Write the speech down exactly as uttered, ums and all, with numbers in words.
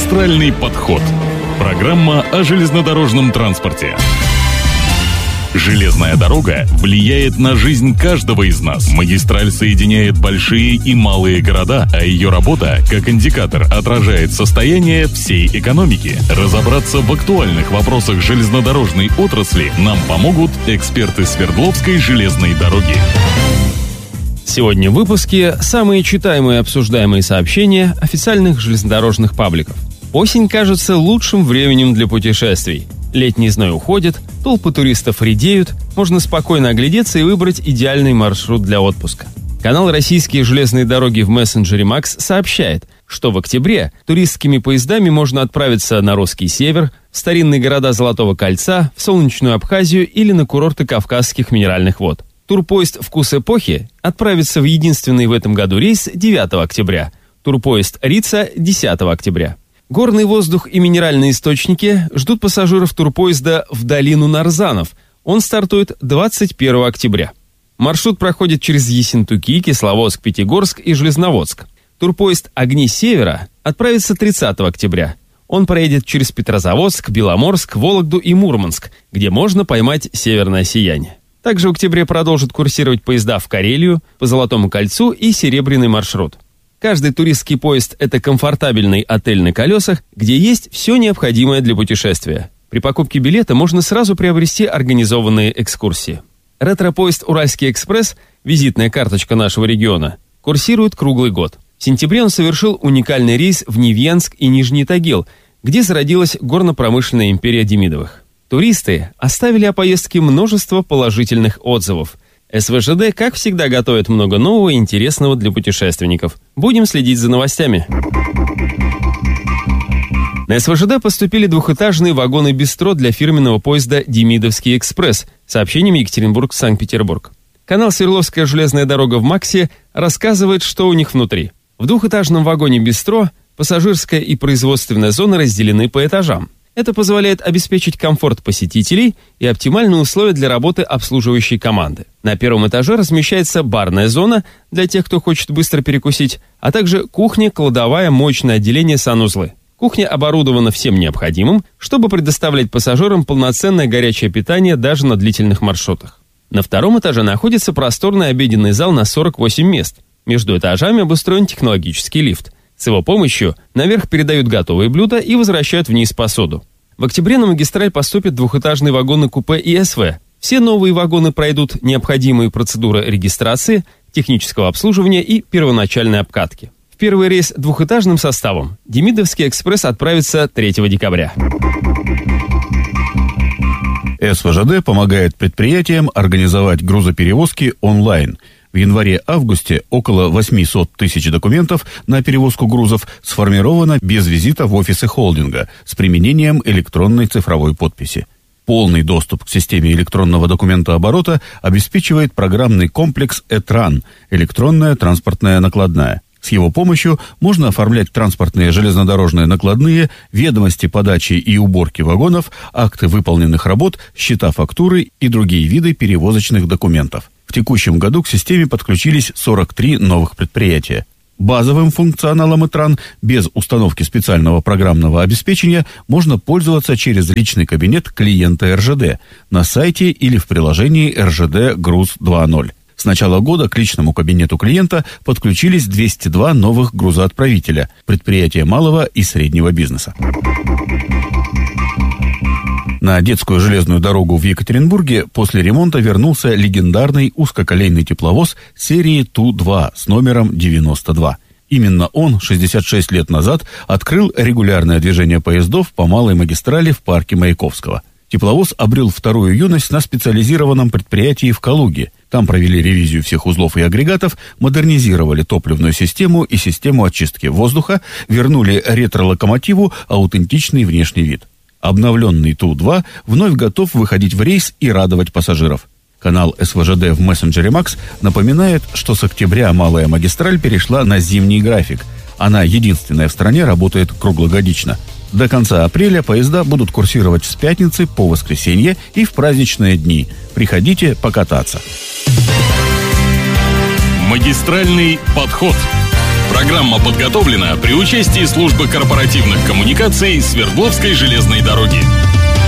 Магистральный подход. Программа о железнодорожном транспорте. Железная дорога влияет на жизнь каждого из нас. Магистраль соединяет большие и малые города, а ее работа, как индикатор, отражает состояние всей экономики. Разобраться в актуальных вопросах железнодорожной отрасли нам помогут эксперты Свердловской железной дороги. Сегодня в выпуске самые читаемые и обсуждаемые сообщения официальных железнодорожных пабликов. Осень кажется лучшим временем для путешествий. Летний зной уходит, толпы туристов редеют, можно спокойно оглядеться и выбрать идеальный маршрут для отпуска. Канал «Российские железные дороги» в мессенджере Макс сообщает, что в октябре туристскими поездами можно отправиться на Русский север, в старинные города Золотого кольца, в солнечную Абхазию или на курорты Кавказских минеральных вод. Турпоезд «Вкус эпохи» отправится в единственный в этом году рейс девятого октября, турпоезд «Рица» десятого октября. Горный воздух и минеральные источники ждут пассажиров турпоезда в долину Нарзанов. Он стартует двадцать первого октября. Маршрут проходит через Ессентуки, Кисловодск, Пятигорск и Железноводск. Турпоезд «Огни Севера» отправится тридцатого октября. Он проедет через Петрозаводск, Беломорск, Вологду и Мурманск, где можно поймать северное сияние. Также в октябре продолжат курсировать поезда в Карелию, по Золотому кольцу и Серебряный маршрут. Каждый туристский поезд – это комфортабельный отель на колесах, где есть все необходимое для путешествия. При покупке билета можно сразу приобрести организованные экскурсии. Ретро-поезд «Уральский экспресс», визитная карточка нашего региона, курсирует круглый год. В сентябре он совершил уникальный рейс в Невьянск и Нижний Тагил, где зародилась горно-промышленная империя Демидовых. Туристы оставили о поездке множество положительных отзывов. СВЖД, как всегда, готовит много нового и интересного для путешественников. Будем следить за новостями. На СВЖД поступили двухэтажные вагоны-бистро для фирменного поезда «Демидовский экспресс», сообщением Екатеринбург-Санкт-Петербург. Канал «Свердловская железная дорога» в Максе рассказывает, что у них внутри. В двухэтажном вагоне-бистро пассажирская и производственная зоны разделены по этажам. Это позволяет обеспечить комфорт посетителей и оптимальные условия для работы обслуживающей команды. На первом этаже размещается барная зона для тех, кто хочет быстро перекусить, а также кухня, кладовая, моечное отделение, санузлы. Кухня оборудована всем необходимым, чтобы предоставлять пассажирам полноценное горячее питание даже на длительных маршрутах. На втором этаже находится просторный обеденный зал на сорок восемь мест. Между этажами обустроен технологический лифт. С его помощью наверх передают готовые блюда и возвращают вниз посуду. В октябре на магистраль поступят двухэтажные вагоны-купе и СВ. Все новые вагоны пройдут необходимые процедуры регистрации, технического обслуживания и первоначальной обкатки. В первый рейс двухэтажным составом Демидовский экспресс отправится третьего декабря. СВЖД помогает предприятиям организовать грузоперевозки онлайн. В январе-августе около восемьсот тысяч документов на перевозку грузов сформировано без визита в офисы холдинга с применением электронной цифровой подписи. Полный доступ к системе электронного документооборота обеспечивает программный комплекс «Этран» – электронная транспортная накладная. С его помощью можно оформлять транспортные железнодорожные накладные, ведомости подачи и уборки вагонов, акты выполненных работ, счета фактуры и другие виды перевозочных документов. В текущем году к системе подключились сорок три новых предприятия. Базовым функционалом «Этран» без установки специального программного обеспечения можно пользоваться через личный кабинет клиента эр жэ дэ на сайте или в приложении эр жэ дэ Груз два ноль. С начала года к личному кабинету клиента подключились двести два новых грузоотправителя – предприятия малого и среднего бизнеса. На детскую железную дорогу в Екатеринбурге после ремонта вернулся легендарный узкоколейный тепловоз серии Ту два с номером девяносто два. Именно он шестьдесят шесть лет назад открыл регулярное движение поездов по малой магистрали в парке Маяковского. Тепловоз обрел вторую юность на специализированном предприятии в Калуге. Там провели ревизию всех узлов и агрегатов, модернизировали топливную систему и систему очистки воздуха, вернули ретро-локомотиву аутентичный внешний вид. Обновленный Ту два вновь готов выходить в рейс и радовать пассажиров. Канал СВЖД в мессенджере Макс напоминает, что с октября малая магистраль перешла на зимний график. Она единственная в стране работает круглогодично. До конца апреля поезда будут курсировать с пятницы по воскресенье и в праздничные дни. Приходите покататься. Магистральный подход. Программа подготовлена при участии службы корпоративных коммуникаций Свердловской железной дороги.